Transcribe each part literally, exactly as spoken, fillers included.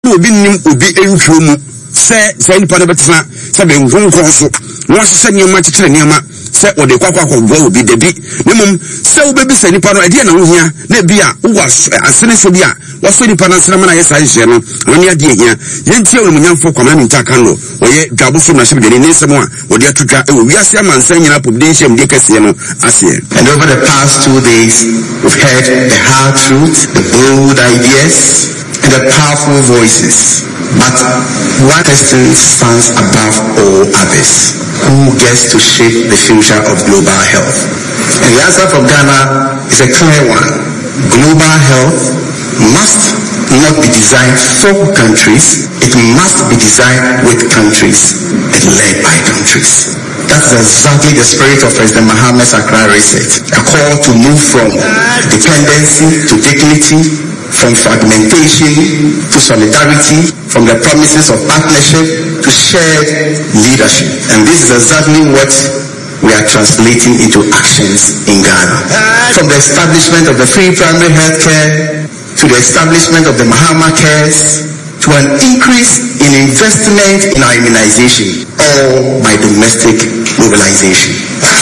obi nim obi entwo mu se se nipa no betena se be nkonkon so no se niam akekere niam se ode kwakwa kwagwa obi debi nemum se obebi se nipa no ade na wo hia na bia wo asene so bia wo so nipa na sema na yesa nhye no woni ade hia yentie wo munyamfo kwama mi ntaka no oye dwabo so na hye de ne semo a ode atutwa e wo wiase amansan nyina population de kase no ase. And over the past two days we've heard the hard truth, the bold ideas and the powerful voices, but one person stands above all others. Who gets to shape the future of global health? And the answer from Ghana is a clear one. Global health must not be designed for countries, it must be designed with countries and led by countries. That's exactly the spirit of President Mohamed's Accra Reset, a call to move from dependency to dignity, from fragmentation to solidarity, from the promises of partnership to shared leadership. And this is exactly what we are translating into actions in Ghana. From the establishment of the free primary health care to the establishment of the Mahama Cares to an increase in investment in our immunization, all by domestic mobilization.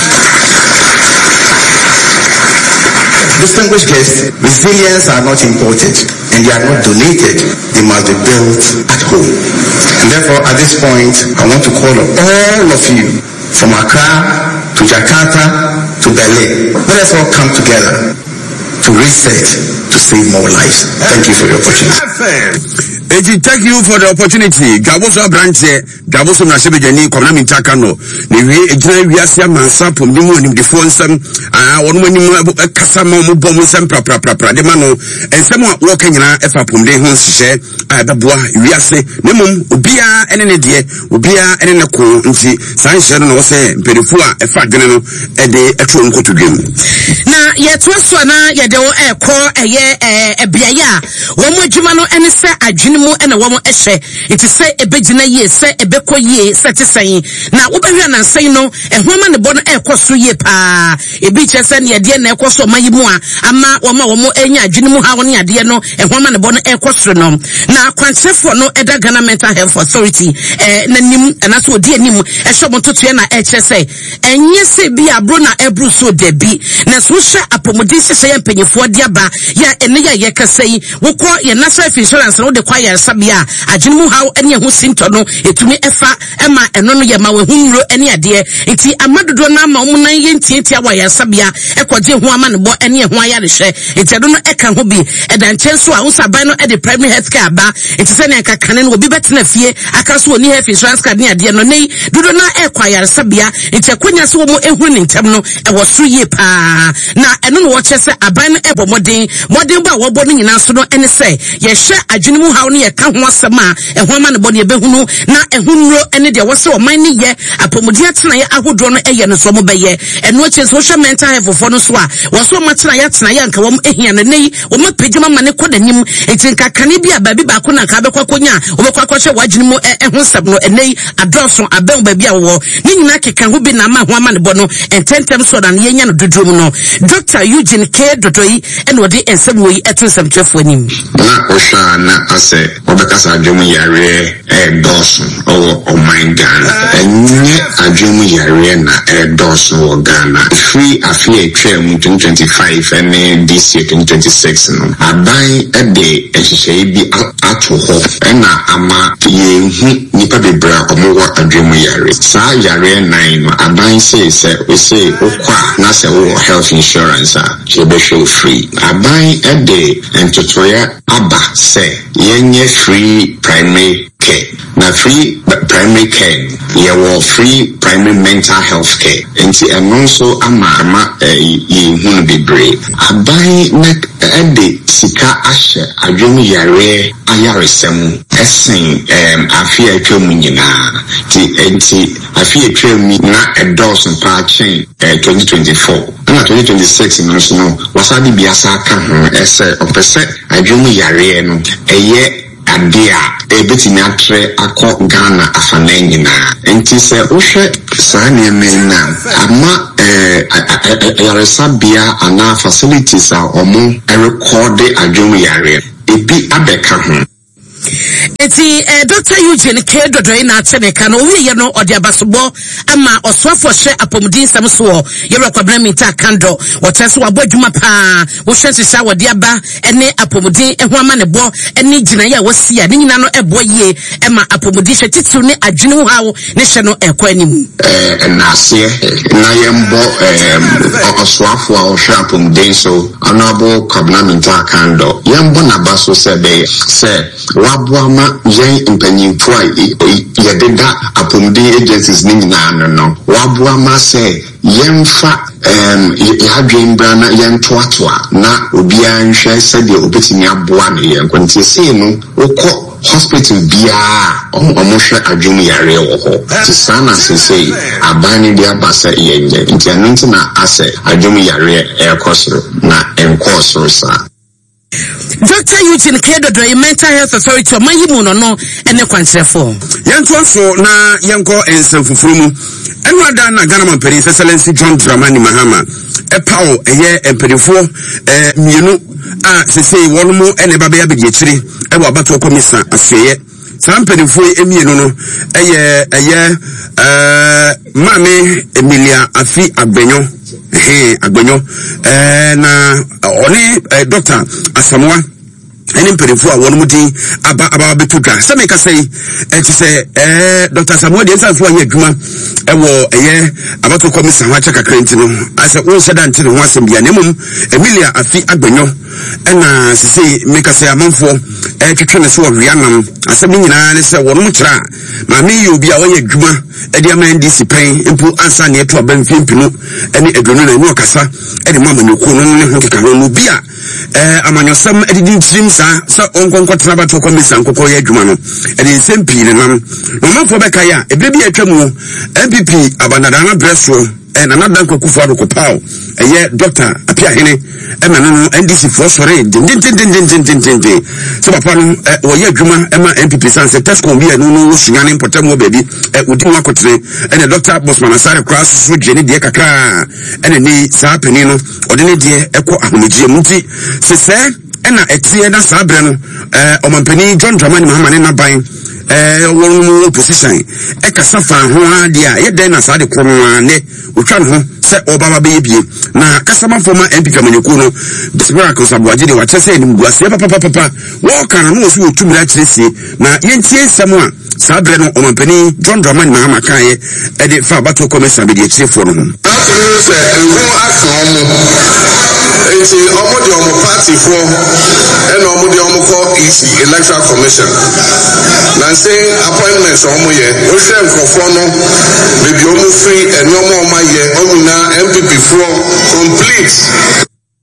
Distinguished guests, resilience are not imported and they are not donated. They must be built at home. And therefore, at this point, I want to call on all of you from Accra to Jakarta to Berlin. Let us all come together to reset to save more lives. Thank you for the opportunity. Thank you for the opportunity. Gaboso branch, Gaboso na shebe jeni kwa nami ntaka no. Ni wie ejina wiase mansa pom ni mu ni defo nsam ah wonu mani mu kasa ma mu bom nsam pra pra pra pra de ma no ensam a wo kanyina efa pom de ho nhye ah beboa wiase ne mum obia ene ne de obia ene ne ko nti san hye no no se mpedefo a efa dwene no e de etwo nkotodwem na yeto so na ye de wo ekọ eye ebia ya wo mo adwuma no ene se adwene mu ena wo mo ehye iti se ebegina ye se ebekọ ye se tesai na wo behwe na nsan no ehoma ne bo no ekọ so ye pa ebi che se ne de na ekọ so mayi mu a ama wo ma wo mo enya adwene mu ha wo ne ade no ehoma ne bo no ekọ so no na kwanchefo no eda Ghana Mental Health Authority eh na nim na so odi anim ehwe mo totoe na eche se enye se bi abro na ebru so debi na so hwe apomodi sese ya mpanyefo de aba ya ene ya ye kasai wo ko ye national insurance no de kwa ya sabia adwene mu ha ene ho sinto no etumi efa ema eno no ye ma we hunro ene ade enti amadodo na ma omo nan ye ntiatia wa ya sabia ekode ho ama ne bo ene ho aya de hwe enti do no eka ho bi eda nchen so a wo saban no e de primary health care aba enti se na eka kane no obi betena fie aka so oni health insurance card ne ade no nei dodo na ekwa ya sabia enti akonya so mo ehuru ne ntem no e wo so ye pa na eno no wo chese aban no ebo modern modern ba wo bo no nyina so no ene se ye hwe adwene mu hawo no ye ka ho asema ehho ama ne bo ne behunu na ehunro ene de wo se o man ne ye apomodi atena ye ahodro no eye no so mo beye eno che social mental health for no so a wo so mo tena ye tena ye nka wo ehia no nei wo mo pejima ma ne kodanim enti nka kane bia ba bi ba ko na ka be kwakonya wo be kwakwache wadwene mu ehho sab no enei adroso aben ba bia wo ni nyina keka ho bi na ma ho ama ne bo no ententem so da ne ye nya no dodro mu no Doctor Eugene K. Dodoi and what the ensem we etu some twelve nim na osha na ase obekasa adwemu yare e dos o o my Ghana enye adwemu yare na e dos o Ghana free afia twem twenty twenty-five and this year twenty twenty-six no aban e de ehye bi ato ho na ama ye hu nipa bebra omowa adwemu yare sa yare nine no aban say say we say okwa na say wo health insurance a be show free aban e de entotoya aba say yenye free primary care na free primary care ye wo free primary mental health care enti eno so ama ama ye hu be brave aban na e de sika ahye adwemu yare ayaresem esen em afia atwam nyina ti enti afia atwam na edos pa chen twenty twenty-four na twenty twenty-six no so no wasadi biasa ka ho ese opese adwemu yare no eye adia ebetimi atre akọ Ghana afana nyina enti se ohwe saa ne na ama eh yaresabia ana facilities a omo record adwemu yare ebi abeka ho Eti eh, Doctor Eugene K. Dodoi na achene ka no wi ye no odi abasobo ama oswafo hye apomudin sam so ye rekwabna mita kando woteso wabo adwuma pa wo hye hye wodi aba ene apomudin eho ama ne bo ene gina ya wosia ne nyina no ebo ye ema apomudin hye titu ne adwene ho hawo ne hye no ekwa animu eh na se na yembo eh oswafo a hye apomudin so anabo kwabna mita kando yembo na baso sebe se wabo ama yen impanyimfo a yededa apomudin agencies ni nyina no wabo ama se yemfa em yadwen brana yentoatoa na obia nhwe sede obetimi aboa ne yenkonti sei no ukọ hospital bia omo hwe adwum yare wo ho ti sana sesei abani dia basa yenye nti anunti na ase adwum yare ekosoro na enkosoro sa. Doctor Eugene K. Dodoi Mental Health Authority o mayimu no no ene kwantrefo yanto so na yanko ensemfufurumu enwada na Ghana Mamperi Excellency John Dramani Mahama epao eye empedifo eh mienu a sesei wonumu ene baba ya begechiri ewa bato komisa aseye sampedifo emienu no eye eye eh mame Emilia Afi Agbenyo eh Agbenyo eh na oni eh, Doctor Asamoah ene mpedifo a wonumudi aba aba betuka se me ka sei e ti se eh Doctor Asamoah de sanfo anya adwuma ewo eye abato komisa ho acha kakrenti no ase won se dante no ho asem bia nemum Emilia Afi Agbenyo ena sisi me ka sei amanfo e twetwe ne so wianam asem nyina ne se wonum kira ma me yi obi a wo ye adwuma e de ama N D C pen empu ansa ne eto aban fimpinu ene edonu na enu okasa e de mama ne ku no ne ho keka no bia eh amanyosam edidi ntrim sa sa onkonkotra bato komisa nkokọ ye adwuma no ede sempi ne nam no manfo beka ya ebe bi atwamu M P P abanadana breso na nadan kokufu adoko pao eye Doctor Apia Hene ema no N D C for sore din din din din din din din din so papa no wo ye adwuma ema M P P sanse tesco bi enu no sunyane importam wo baby e udi nwa kotre ene Doctor Bosman Asare cross so jeni de kakra ene ni sa pani no ode ne de ekọ ahomegie muti sese ena etie na sa bre no eh omampani John Dramani Mahama ne naban eh won opposition e kasa fa ho adia ye den na sa de krono ne otwa no se obaba be bie na kasa mafoma M P Kamanyeko no bisbara ko sabuaje de wa chese ni mguase papa papa papa wo kana no so otumira chiresi na yentie nsem a sa bre no omampani John Dramani Mahama kan ye e de fa bato komisa be de chirefo no ho se nhu akomo enti omo de omo party for and omo de omo call E C Electoral Commission na say appointments omo ye o hwe nkofo no maybe omo free and omo oma ye omo na M P P for complete.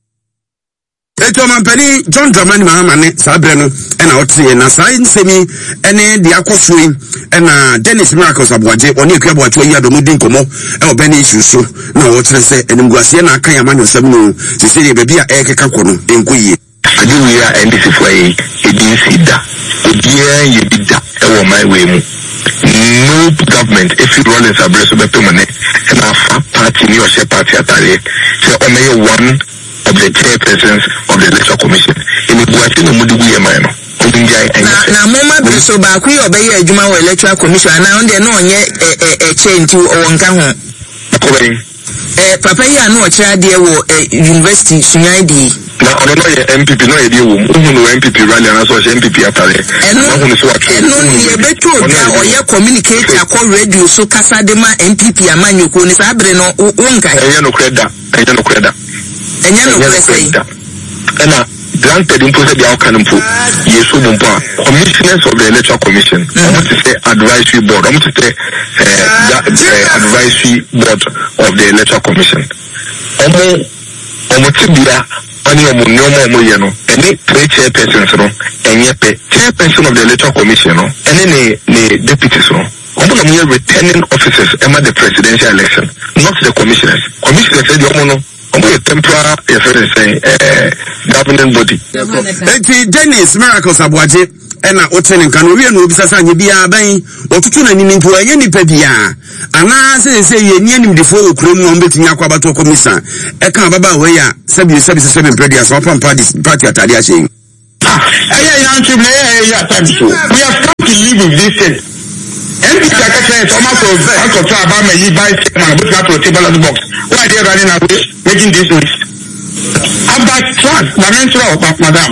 Eto mampani John Dramani Mahama ne sabre no ena otie na sai nsemi ene de akosui ena Dennis Miracles Abuaje oni ekwa Abuaje yi adomu din komo e obeni isusu na wo kire se enimguase na aka ya manyo sam no sisi de bebi a ekeka kono enkoyie aduru ya N D C for e edin sida obia ye bida e wo my way mu no government if you run in Sabreso be permanent and a party ni o she party atare so o may one of the chairpersons of the Electoral Commission. In the Guatino Mudu Yamano. Na moma breso ba ku yo be ye adwuma wo Electoral Commission na on de no onye e change o nka ho. Eh papa ya no o kira de wo university Sunyai di. Na ono no ye M P P no ye de wo. Uhu no M P P rally na so M P P atare. Eno no so atare. Eno ye beto dia o ye communicate akọ radio so kasa de ma M P P amanyoko ni sa bre no wo nka. Enye no kreda. Enye no kreda. Enye no kreda. Ena granted in process the outcome for yeso bumpa commissioners of the Electoral Commission. I want to say advisory board. I want to say uh, uh, advisory board of the Electoral Commission. Omo omo tibia ani omo nyomo omo ye no. Any three chairpersons no. Enye pe chairperson of the Electoral Commission no. Any ne ne deputies no. Omo na mo returning officers emma the presidential election, not the commissioners. Commissioners say the omo no. a temporary uh, governing body. Eti Dennis Miracles Abuaje ena otene nkano wie no obisasa nye bia ban otutu na nimi nto anye nipa bia ana se se ye ni anim defo okuro mu on betimi akwa bato komisa e kan baba we ya sabi sabi sabi predia so pam party party atade a hye Hey, Yantum, hey, we have come to live with this thing. M P like I said, almost for Uncle Trabama, you buy and put that to a table of the box. Why are they running away, making this list? About trust, my mentor, madam.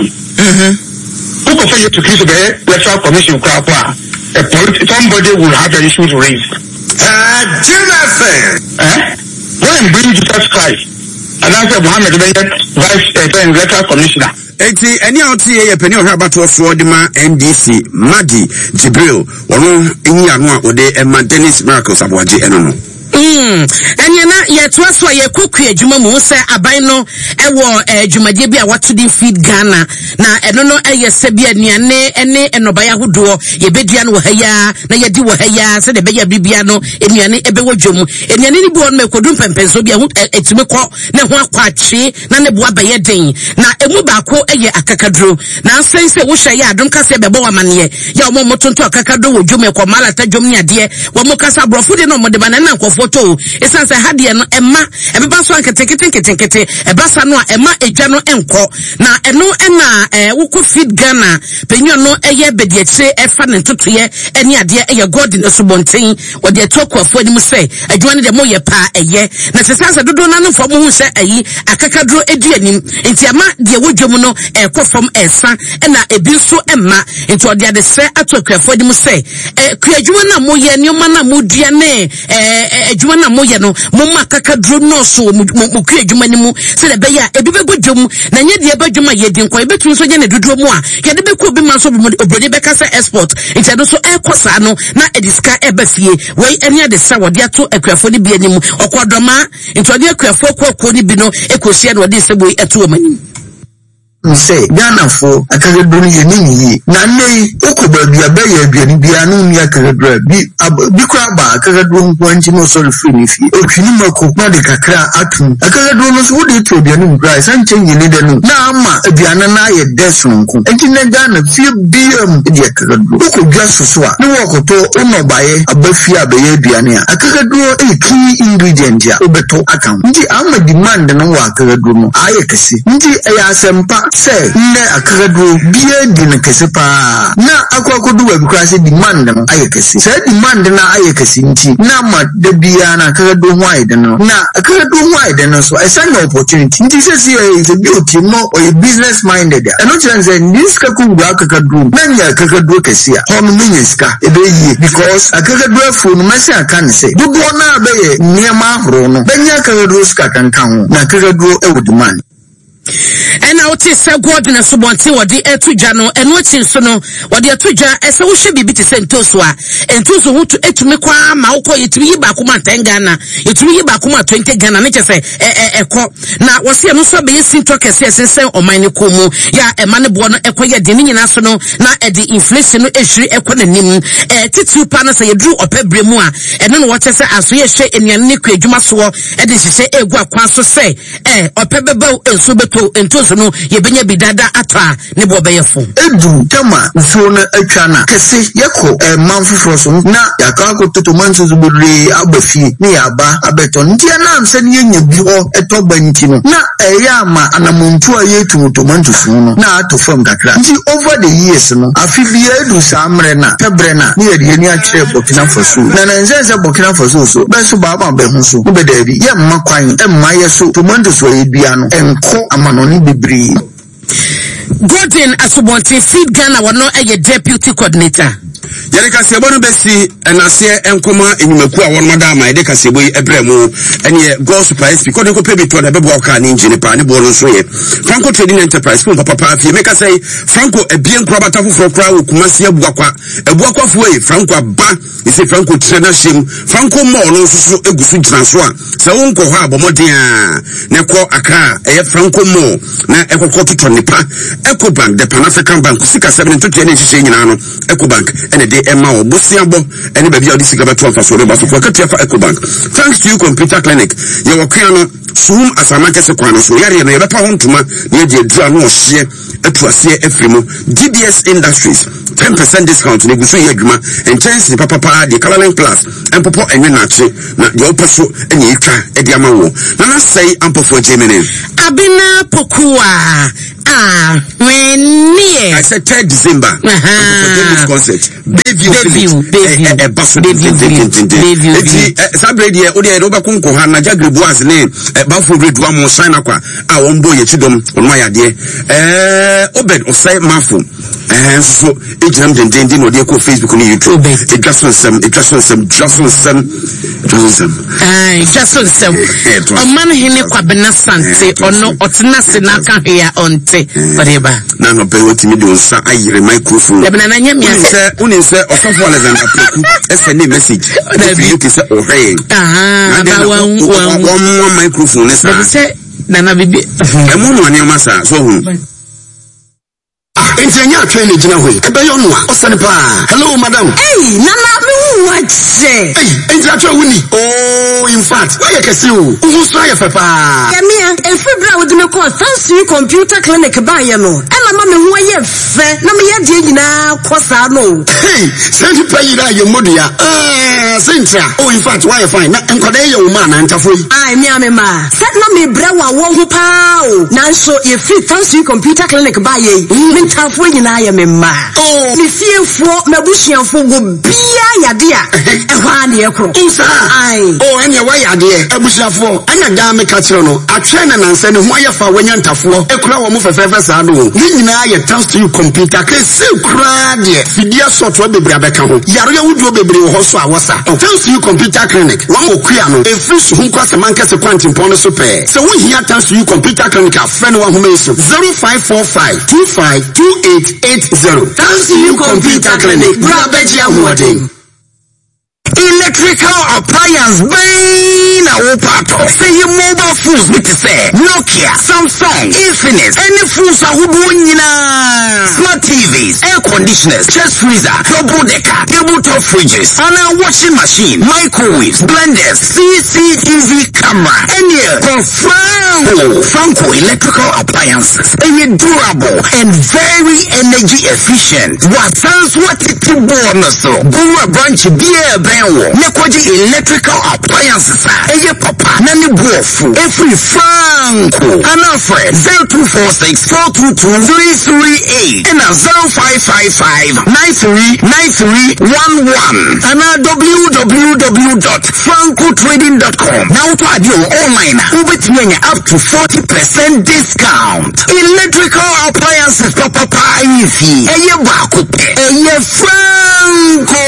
Who prefer you to kiss the electoral commission crowd? A politi- somebody will have an issue to raise. Uh, Jonathan! Eh? Go and bring Jesus Christ. And that's Muhammad, the vice uh, electoral commissioner. Eti eni auti ye peni ohwa bato so de ma N D C Madi Jibril wono enyi anu a ode Emma Dennis Miracles aboaje eno no. Mm. Enya na ye to so ye kokua adwuma mu se aban no ewo adwumade bi a wato din feed Ghana na eno no eye se bi anuane ene enobaya hodo ye bedua no wo haya na ye di wo haya se de be ya bibia no enuane ebe wodwom enuane ni bi won me kodum pempenso bi a etime kɔ na ho akwache na ne bo abaye den na emu ba ko eye akakadro na nsen se wo hya ya adom kase bebo wamane ya omo motonto akakadro wo dwom e ko malata dwom ne ade wo mo kasa brofo de no mo de banana nkofo to esanse hade no emma ebeba so anketekete nketekete ebasa no a emma edwa no enko na eno ena eh wuko feed Ghana penyo no eye bediache efa ne ntotoye eni ade eye god na subonten wode etokoafo anim se adwa ne de mo ye pa eye na sesanse dodo na no fo mo hu se ayi akakadro eduanim enti ama de wodwom no ekofom esa ena ebi so emma enti ode ade se atokoafo anim se eh kuadwuma na mo ye nyoma na mo dua ne eh adwuma na moye no momma kakadro no so mo ku adwuma ni mu se de be ya ebi bego dwom na nye de badwuma ye din kwa ebetu so nye ne dodro mu a ye de be ku obi man so obrode be kasa export enti so e kosa no na ediska e ba fie wei eni ade sa wode ato akuafo ni bi animu okodoma enti ode akuafo kokko ni bi no ekosia no de se boy eto omani say Ghana for akagedro ye nini na nei okoba bia ba ya aduani bia no ni akagedro bi bi kwa ba akagedro nkwanti no so free fi otwini mako na de kakra atum akagedro no so de to aduani nkra san chenye ne de no na ama aduana na ye deso nko enti na Ghana fi bia de akagedro okodwa soso a ne wokoto onobaye abafi abaye aduani a akagedro e key ingredient ya obeto akam nti ama demand no wa akagedro no aye kese nti e asempa say ne akagedro bia di ne kese pa na akwakodu wa bikra se demand no aye kese say demand na aye kese nti na ma de bia na akagedro ho aye de no na akagedro ho aye de no so e say no opportunity nti say say is a beauty no or a business minded e no chance this ka ku gwa akagedro na nya akagedro kese a hono menye ska e be yi because akagedro afu no mase aka ne say dodo na be ye niema ahoro no benya akagedro ska kankan ho na akagedro e wo demand. And I would say, God in a subonti or the air to Jano, and what's in Sono, or the Atuja, as I should be to send Toswa, and Tosu who to eat to me qua, Mauko, it to be Bakuma Tangana, it to be Bakuma twenty Ghana, nature say, eh, eh, eh, now was here no so be seen to a case and or mine Kumu, ya a man born a quiet Dini national, now at the inflation issue equanim, eh, Titu Panas, a drew up a bremoa, and then what I say, as we say in your Nicky Jumaswa, and this is say, eh, what Quasso say, eh, or Pebble and Subeto. Entoso no ye benya bidada ata ne bo beyefo edu tama so na atwana kese yeko e manfofo so na yakako totomanso zuburi abafi ne yaba abeton nti na amse ne yenya bi ho etoba nti no na eya ma anamuntu aye tomato so no na atofam kakra nti over the years no afibi edu samre na tebre na ne ye ni akire Burkina Faso na na nzenze Burkina Faso so be so ba ba be hu so be da bi ye mma kwan e mma ye so tomato so ye bia no enko amanoni bibri. Gordon Asubonte feed Ghana wano a deputy coordinator. Yereka sebono besi enase enkoma enyumaku a won madama ede kasebo ebremu ene go surprise because they ko pay to na bebo ka ni engine pa ne bo no so ye Franco Trading Enterprise ko papa pa fie meka say Franco ebien kro bata foforo kra wo kumase abuakwa abuakwa fo e Franco ba ise Franco trader shim Franco mo no so egusu gina so a se won ko ha abomoden a ne ko aka eye Franco mo na ekokko to nipa Ecobank the Pan African Bank sika seven to ten hihye nyina no Ecobank ene de Emma Obosiabo ene baby odi sika beto afa so re ba so for katia fa Ecobank thanks to you computer clinic ye wo kwan no Sum asama kese kwa no so yare no yebepa ho ntoma na ye de adura no ohye atuase afrimu. D B S Industries ten percent discount ne guso ye adwuma enchance papa pa de Colorline Plus empopo enwe na ache na de opeso ene etwa e de ama wo na na sei ampofo Germany Abina Pokua ah when near I said third December uh-huh. concert Bayview Bayview e baso de eti sabredi e odi e roba kunko ha na Jagreboas ne bafo redu am shine akwa a won ye chidom onwa yade eh Obed Osai Mafo eh so ejam den den no de ko Facebook ni YouTube e Jason Sam e Jason Sam Jason Sam Jason Sam eh Jason Sam o man hene kwabena sante ono otena se na ka hia onte odeba na no be wotimi de onsa ayire microphone e bena na nya mi ase uni se osofo Alexander Preku e send a message if you can say oh hey ah ba wan wan one microphone is na na bibi e mo no ani o masa so hu Enti anya atwe ne gina hoi. Ebe yo noa. Osane pa. Hello madam. Hey, nana me wache. Hey, enti atwe wuni. Oh, in fact, why you kesi o? Uhu so aye papa. Ya mia, efri bra wo de me call Fancy Computer Clinic ba ye no. Ela ma me ho ye fe. Na me ye de nyina kosa no. Hey, send pa yi da ye modia. Eh, sentra. Oh, in fact, why you fine? Na enkoda ye wo ma na ntafo yi. Ai, mia me ma. Set na me bra wa wo ho pa o. Na so ye free Fancy Computer Clinic ba ye. Ntafo nyina ye me ma. Oh, ni fiefo mabusuafo go bia yade a ehwa na ekro. Insa. Ai. Oh, enya wa yade abusuafo. Anya da me ka kire no. Atwe na nansa ne ho ayefa wanya ntafo. Ekura wo mo fefefe sa do. Ni nyina ye thanks to you computer ke se kura de. Fidia software bebre abeka ho. Yaro ya wudu bebre ho so awosa. Thanks to you computer clinic. Wa mo kua no. Efri so hu kwase mankase kwantin pon so pe. Se wo hia thanks to you computer clinic afre no wa ho meso. zero five four five two five two eight eight zero. Thanks to you computer clinic. Brabeji Amwade. Electrical appliance bang na opato. Say your mobile phones with say Nokia, Samsung, Infinix, any phones are nyina. Smart T Vs, air conditioners, chest freezer, double decker, tabletop fridges, and a washing machine, microwaves, blenders, C C T V camera, any confirm Franco electrical appliances. Any durable and very energy efficient. What sounds what it bonus so. Gura branch beer Nekwaji electrical appliances eye papa nani buofu every Franco Anafre zero two four six four two two three three eight and zero five five five nine three nine three one one and w w w dot franco trading dot com. Now to add your online ubetmenya up to forty percent discount. Electrical appliances papa pa ifi eye bakupe eye Franco.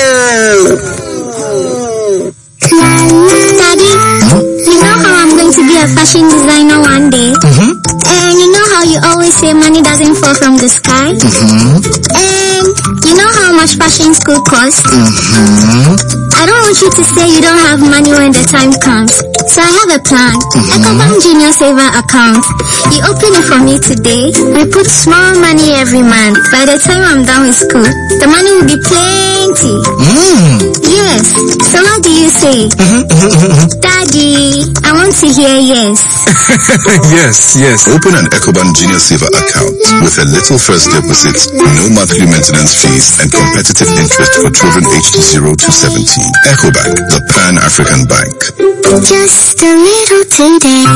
Daddy, you know how I'm going to be a fashion designer one day? Mm-hmm. And you know how you always say money doesn't fall from the sky? Mm-hmm. And you know how much fashion school costs? Mm-hmm. I don't want you to say you don't have money when the time comes. So I have a plan. Mm-hmm. Ecobank Junior Saver account. You open it for me today. We put small money every month. By the time I'm done with school, the money will be plenty. Mm. Yes. So what do you say? Daddy, I want to hear yes. Yes, yes. Open an Ecobank Junior Saver account with a little first deposit, no monthly maintenance fees, and competitive interest for children aged zero to seventeen. Ecobank, the Pan-African Bank. Just a little today.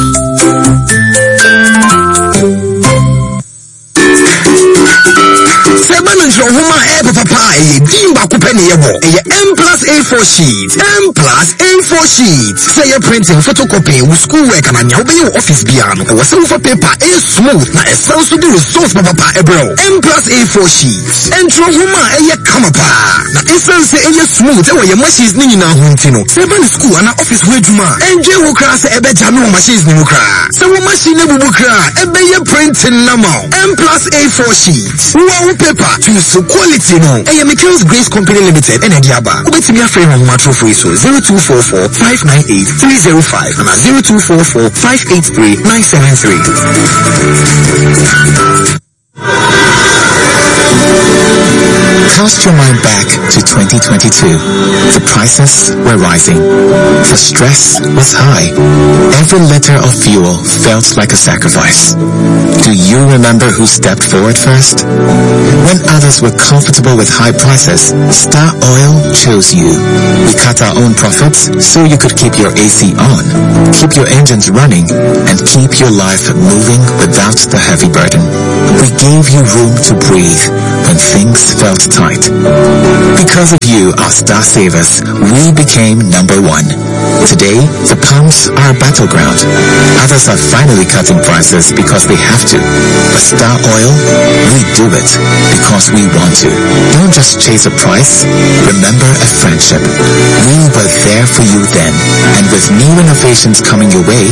Seven from Huma Air Papa, Dimba Kupeni, M plus A four sheets, M plus A four sheets. Say your printing, photocopy, with schoolwork, and your office piano. Or some for paper is smooth, now it sounds to do with source Papa Ebro. M plus A four sheets. And from Huma Air Kamapa. Now it sounds a smooth, or your machines Nina Huntino. Seven school and office Wejuma. And J Wukras Ebe Jano machines Nukra. So machine Bukra, Ebe your printing number. M plus A four sheets. Wow paper to quality no. A Mikhail's Grace Company Limited and Ediaba. Ubeti mi afraid of matro for so zero two four four five nine eight three zero five and zero two four four five eight three nine seven three. Cast your mind back to twenty twenty-two. The prices were rising. The stress was high. Every liter of fuel felt like a sacrifice. Do you remember who stepped forward first? When others were comfortable with high prices, Star Oil chose you. We cut our own profits so you could keep your A C on, keep your engines running, and keep your life moving without the heavy burden. We gave you room to breathe when things felt tight. Because of you, our Star Savers, we became number one. Today, the pumps are a battleground. Others are finally cutting prices because they have to. But Star Oil, we do it because we want to. Don't just chase a price, remember a friendship. We were there for you then, and with new innovations coming your way,